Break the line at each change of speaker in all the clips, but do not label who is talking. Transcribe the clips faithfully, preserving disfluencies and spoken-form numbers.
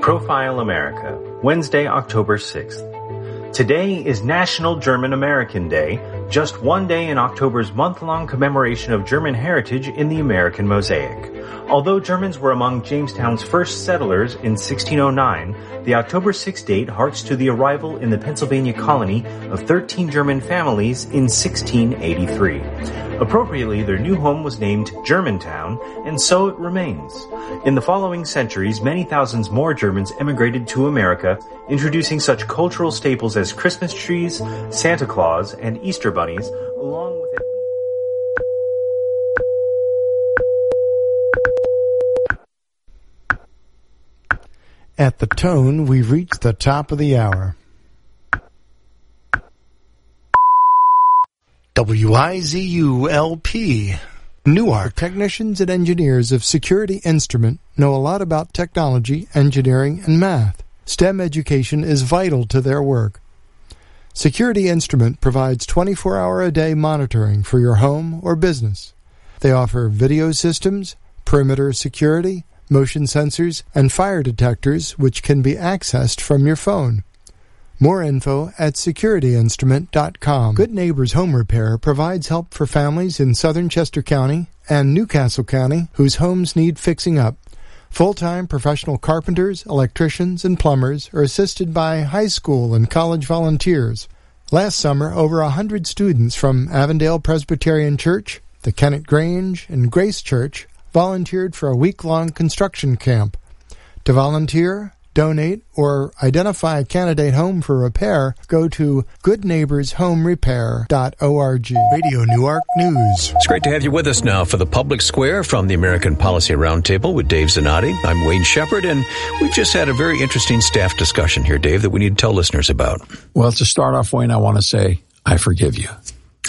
Profile America, Wednesday, October sixth. Today is National German American Day, just one day in October's month-long commemoration of German heritage in the American mosaic. Although Germans were among Jamestown's first settlers in sixteen oh nine, the October sixth date harks to the arrival in the Pennsylvania colony of thirteen German families in sixteen eighty-three. Appropriately, their new home was named Germantown, and so it remains. In the following centuries, many thousands more Germans emigrated to America, introducing such cultural staples as Christmas trees, Santa Claus, and Easter bunnies, along with it.
At the tone, we've reached the top of the hour. W I Z U L P. Newark technicians and engineers of Security Instrument know a lot about technology, engineering, and math. STEM education is vital to their work. Security Instrument provides twenty-four hour a day monitoring for your home or business. They offer video systems, perimeter security, motion sensors, and fire detectors which can be accessed from your phone. More info at security instrument dot com. Good Neighbors Home Repair provides help for families in southern Chester County and Newcastle County whose homes need fixing up. Full-time professional carpenters, electricians, and plumbers are assisted by high school and college volunteers. Last summer, over a hundred students from Avondale Presbyterian Church, the Kennett Grange, and Grace Church volunteered for a week-long construction camp. To volunteer, donate, or identify a candidate home for repair, go to good neighbors home repair dot org. Radio Newark News.
It's great to have you with us now for the Public Square from the American Policy Roundtable with Dave Zanotti. I'm Wayne Shepherd, and we've just had a very interesting staff discussion here, Dave, that we need to tell listeners about.
Well, to start off, Wayne, I want to say I forgive you.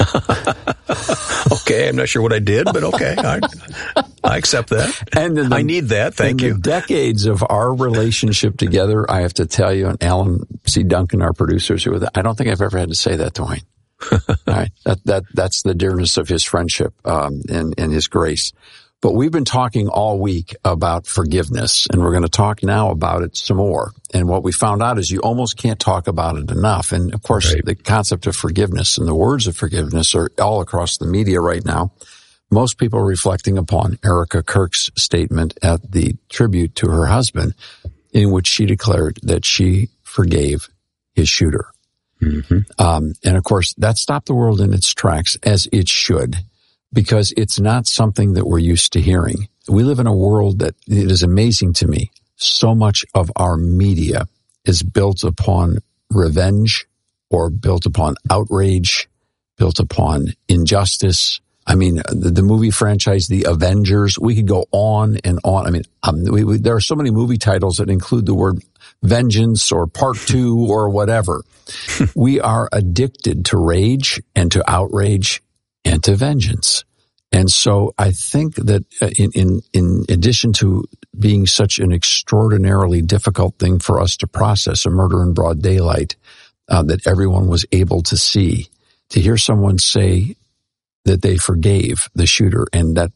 Okay, I'm not sure what I did, but okay, I, I accept that.
And in the,
I need that. Thank
in
you.
The decades of our relationship together, I have to tell you, and Alan C. Duncan, our producers, who were there, I don't think I've ever had to say that to Wayne. All right, that that that's the dearness of his friendship um, and and his grace. But we've been talking all week about forgiveness, and we're going to talk now about it some more. And what we found out is you almost can't talk about it enough. And, of course, right. The concept of forgiveness and the words of forgiveness are all across the media right now. Most people are reflecting upon Erica Kirk's statement at the tribute to her husband, in which she declared that she forgave his shooter. Mm-hmm. Um, and, of course, that stopped the world in its tracks, as it should, because it's not something that we're used to hearing. We live in a world that it is amazing to me. So much of our media is built upon revenge or built upon outrage, built upon injustice. I mean, the, the movie franchise, The Avengers, we could go on and on. I mean, um, we, we, there are so many movie titles that include the word vengeance or part two or whatever. We are addicted to rage and to outrage and to vengeance. And so I think that in, in, in addition to being such an extraordinarily difficult thing for us to process, a murder in broad daylight, uh, that everyone was able to see, to hear someone say that they forgave the shooter, and that